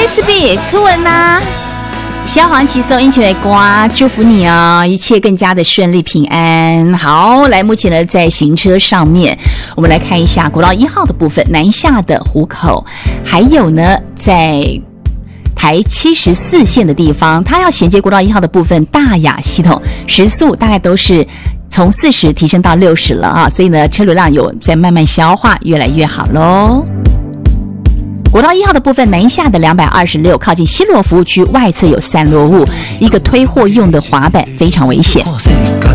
SB 初吻呐，萧煌奇送英雄的歌，祝福你哦，一切更加的顺利平安。好，来，目前呢在行车上面，我们来看一下国道1号的部分，南下的湖口，还有呢在台74线的地方，它要衔接国道1号的部分，大雅系统时速大概都是从40提升到60了啊，所以呢车流量有在慢慢消化，越来越好咯。国道1号的部分，南下的226靠近西螺服务区外侧有散落物，一个推货用的滑板非常危险。